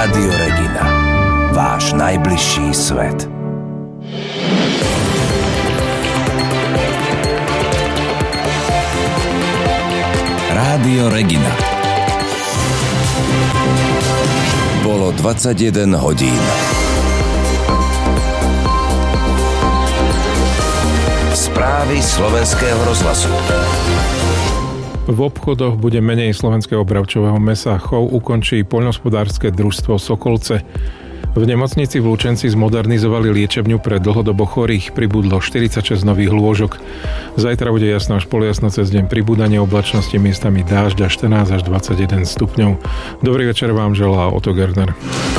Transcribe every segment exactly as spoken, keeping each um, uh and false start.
Rádio Regina. Váš najbližší svet. Rádio Regina. Bolo dvadsaťjeden hodín. Správy slovenského rozhlasu. V obchodoch bude menej slovenského bravčového mäsa. Chov ukončí poľnohospodárske družstvo Sokolce. V nemocnici v Lučenci zmodernizovali liečebňu pre dlhodobo chorých. Pribudlo štyridsaťšesť nových lôžok. Zajtra bude jasno až polojasno, cez deň pribúdanie oblačnosti, miestami dážď a štrnásť až dvadsaťjeden stupňov. Dobrý večer vám želá Otto Gerner.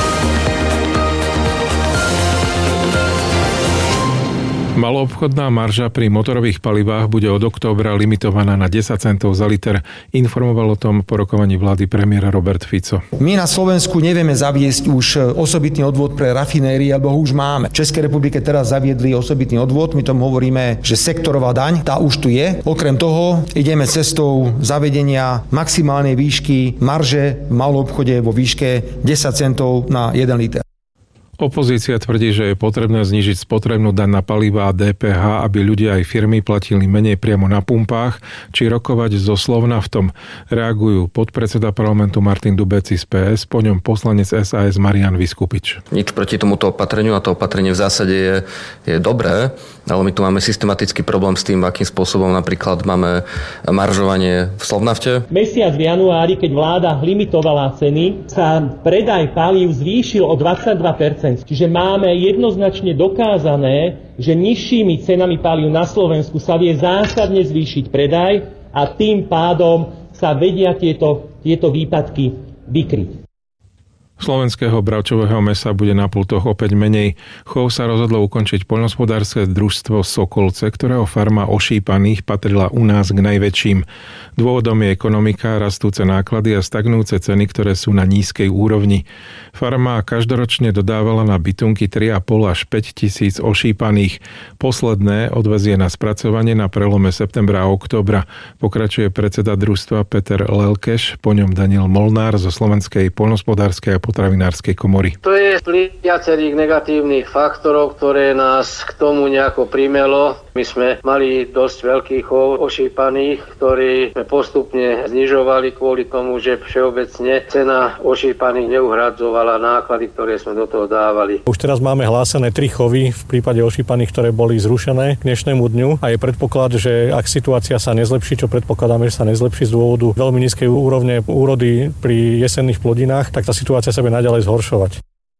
Maloobchodná marža pri motorových palivách bude od októbra limitovaná na desať centov za liter. Informoval o tom po rokovaní vlády premiéra Robert Fico. My na Slovensku nevieme zaviesť už osobitný odvod pre rafinérie, alebo ho už máme. V Českej republike teraz zaviedli osobitný odvod, my tomu hovoríme, že sektorová daň, tá už tu je. Okrem toho ideme cestou zavedenia maximálnej výšky marže v maloobchode vo výške desať centov na jeden liter. Opozícia tvrdí, že je potrebné znížiť spotrebnú daň na palivá a dé pé há, aby ľudia aj firmy platili menej priamo na pumpách, či rokovať so Slovnaftom. Reagujú podpredseda parlamentu Martin Dubeci z pé es, po ňom poslanec es a es Marian Vyskupič. Nič proti tomuto opatreniu a to opatrenie v zásade je, je dobré, ale my tu máme systematický problém s tým, akým spôsobom napríklad máme maržovanie v Slovnafte. Mesiac v januári, keď vláda limitovala ceny, sa predaj palív zvýšil o dvadsaťdva percent. Čiže máme jednoznačne dokázané, že nižšími cenami palív na Slovensku sa vie zásadne zvýšiť predaj a tým pádom sa vedia tieto, tieto výpadky vykryť. Slovenského bravčového mäsa bude na pultoch opäť menej. Chov sa rozhodlo ukončiť poľnohospodárske družstvo Sokolce, ktorého farma ošípaných patrila u nás k najväčším. Dôvodom je ekonomika, rastúce náklady a stagnúce ceny, ktoré sú na nízkej úrovni. Farma každoročne dodávala na bytunky tri a pol až päť tisíc ošípaných. Posledné odvezie na spracovanie na prelome septembra a októbra. Pokračuje predseda družstva Peter Lelkeš, po ňom Daniel Molnár zo Slovenskej poľnohospodárskej a potravinárskej komory. To je vplyv viacerých negatívnych faktorov, ktoré nás k tomu nejako primelo. My sme mali dosť veľký chov ošípaných, ktorý sme postupne znižovali kvôli tomu, že všeobecne cena ošípaných neuhradzovala náklady, ktoré sme do toho dávali. Už teraz máme hlásené tri chovy v prípade ošípaných, ktoré boli zrušené k dnešnému dňu a je predpoklad, že ak situácia sa nezlepší, čo predpokladáme, že sa nezlepší z dôvodu veľmi nízkej úrovne úrody pri jesenných plodinách, tak tá situácia sa bude naďalej zhoršovať.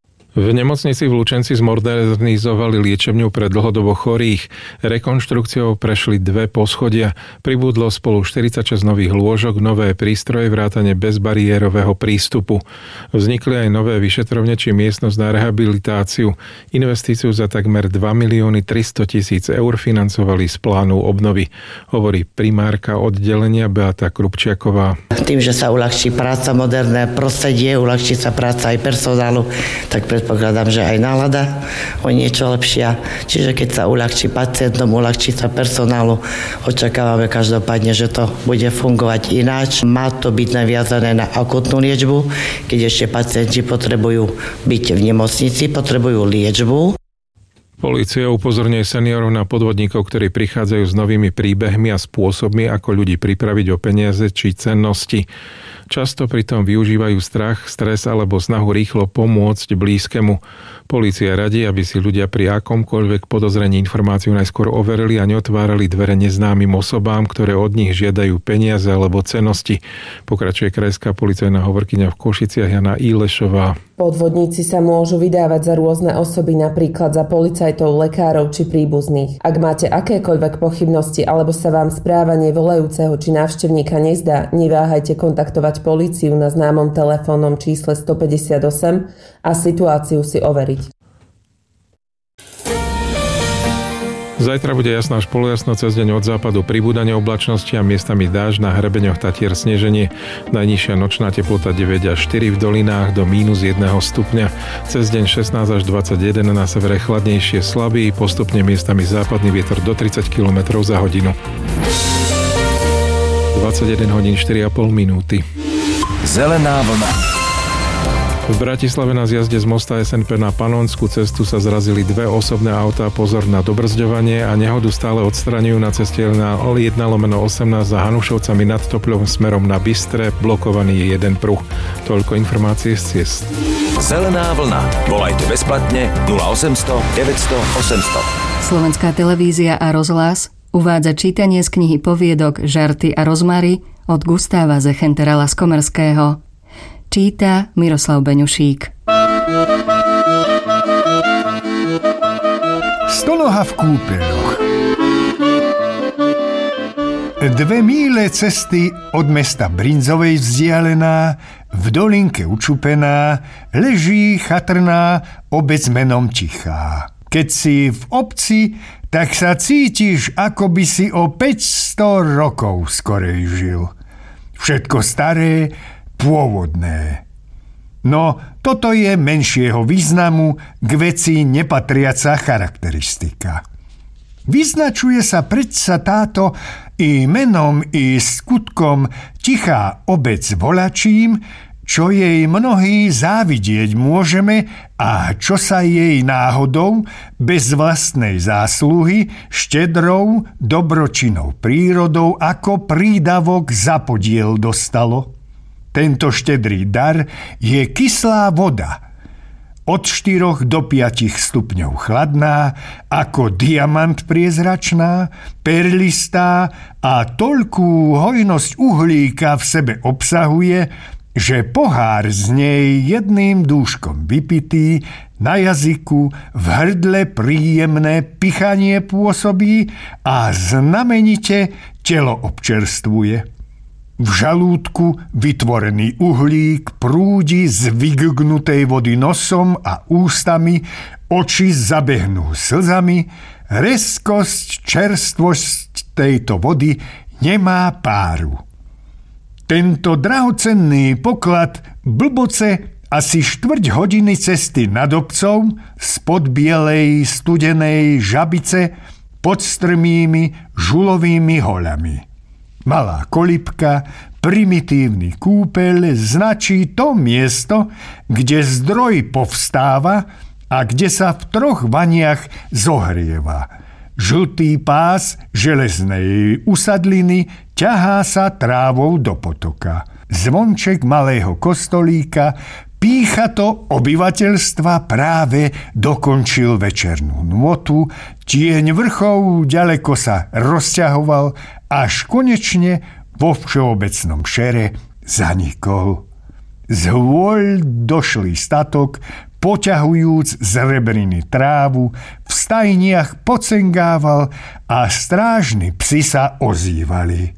V nemocnici v Lučenci zmodernizovali liečebňu pre dlhodobo chorých. Rekonštrukciou prešli dve poschodia. Pribudlo spolu štyridsaťšesť nových lôžok, nové prístroje, vrátane bezbariérového prístupu. Vznikli aj nové vyšetrovne či miestnosť na rehabilitáciu. Investíciu za takmer dva milióny tristotisíc eur financovali z plánu obnovy, hovorí primárka oddelenia Beata Krupčiaková. Tým, že sa uľahčí práca, moderné prostredie, uľahčí sa práca aj personálu, tak pred Predpokladám, že aj nálada o niečo lepšia. Čiže keď sa uľahčí pacientom, uľahčí sa personálu, očakávame každopádne, že to bude fungovať ináč. Má to byť naviazané na akutnú liečbu, keď ešte pacienti potrebujú byť v nemocnici, potrebujú liečbu. Polícia upozorňuje seniorov na podvodníkov, ktorí prichádzajú s novými príbehmi a spôsobmi, ako ľudí pripraviť o peniaze či cennosti. Často pritom využívajú strach, stres alebo snahu rýchlo pomôcť blízkemu. Polícia radí, aby si ľudia pri akomkoľvek podozrení informáciu najskôr overili a neotvárali dvere neznámym osobám, ktoré od nich žiadajú peniaze alebo cennosti. Pokračuje krajská policajná hovorkyňa v Košiciach Jana Ilešová. Podvodníci sa môžu vydávať za rôzne osoby, napríklad za policajtov, lekárov či príbuzných. Ak máte akékoľvek pochybnosti alebo sa vám správanie volajúceho či návštevníka nezdá, neváhajte kontaktovať políciu na známom telefónnom čísle stopäťdesiatosem a situáciu si overiť. Zajtra bude jasno až polojasno, cez deň od západu pribúdanie oblačnosti a miestami dážď, na hrebeňoch Tatier sneženie. Najnižšia nočná teplota deväť až štyri, v dolinách do mínus jeden stupňa. Cez deň šestnásť až dvadsaťjeden, na severe chladnejšie slabý, postupne miestami západný vietor do tridsať kilometrov za hodinu. dvadsaťjeden hodín štyri a pol minúty. Zelená vlna. V Bratislave na zjazde z mosta es en pé na Panonskú cestu sa zrazili dve osobné autá. Pozor na dobrzďovanie a nehodu stále odstraňujú na ceste na jeden lomeno osemnásť za Hanušovcami nad Topľom smerom na Bystre. Blokovaný je jeden pruh. Toľko informácie z ciest. Zelená vlna. Volajte bezplatne nula osemsto deväťsto osemsto. Slovenská televízia a rozhlas uvádza čítanie z knihy poviedok Žarty a rozmary od Gustáva Zechentera Laskomerského. Číta Miroslav Beňušík. Stonoha v kúpeľoch. Dve míle cesty od mesta Brinzovej vzdialená, v dolinke učupená, leží chatrná obec menom Tichá. Keď si v obci, tak sa cítiš, ako by si o päťsto rokov skorej žil. Všetko staré, pôvodné. No, toto je menšieho významu k veci nepatriaca charakteristika. Vyznačuje sa predsa táto i menom, i skutkom tichá obec volačím, čo jej mnohí závidieť môžeme a čo sa jej náhodou, bez vlastnej zásluhy, štedrou, dobročinnou prírodou ako prídavok za podiel dostalo. Tento štedrý dar je kyslá voda, od štyroch do piatich stupňov chladná, ako diamant priezračná, perlistá a toľkú hojnosť uhlíka v sebe obsahuje, že pohár z nej jedným dúškom vypitý na jazyku v hrdle príjemné pichanie pôsobí a znamenite telo občerstvuje. V žalúdku vytvorený uhlík prúdi z vygnutej vody nosom a ústami, oči zabehnú slzami, rezkosť, čerstvosť tejto vody nemá páru. Tento drahocenný poklad blboce asi štvrť hodiny cesty nad obcov spod bielej studenej žabice pod strmými žulovými hoľami. Malá kolibka, primitívny kúpeľ značí to miesto, kde zdroj povstáva a kde sa v troch vaniach zohrieva. Žltý pás železnej usadliny ťahá sa trávou do potoka. Zvonček malého kostolíka pýchato obyvateľstva práve dokončil večernú nôtu, tieň vrchov ďaleko sa rozťahoval, až konečne vo všeobecnom šere zanikol. Z hôľ došlý statok, poťahujúc z rebriny trávu, v stajniach pocengával a strážni psi sa ozývali.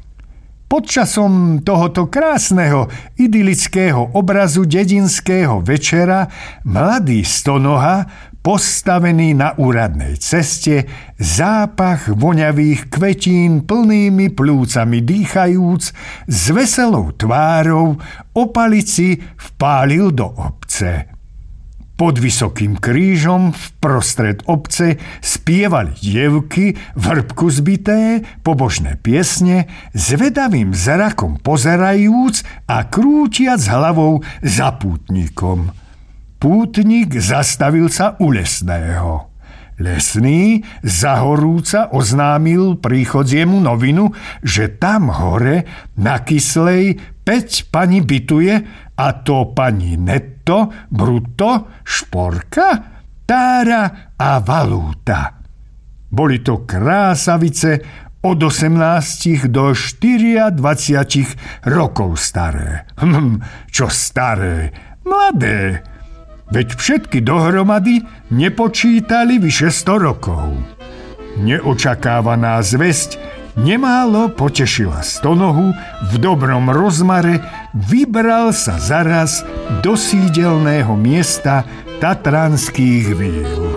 Podčasom tohoto krásneho idylického obrazu dedinského večera mladý stonoha, postavený na úradnej ceste, zápach voňavých kvetín plnými plúcami dýchajúc, s veselou tvárou opalici vpálil do obce. Pod vysokým krížom vprostred obce spievali dievky, vrbku zbité, pobožné piesne, zvedavým zrakom pozerajúc a krútiac hlavou za pútnikom. Pútnik zastavil sa u lesného. Lesný zahorúca oznámil príchodziemu novinu, že tam hore na Kyslej päť pani bytuje, a to pani Netto, Brutto, Šporka, Tára a Valúta. Boli to krásavice od osemnástich do dvadsiatich štyroch rokov staré. Hm, čo staré? Mladé. Veď všetky dohromady nepočítali vyše sto rokov. Neočakávaná zvesť nemálo potešila stonohu, v dobrom rozmare vybral sa zaraz do sídelného miesta tatranských víl.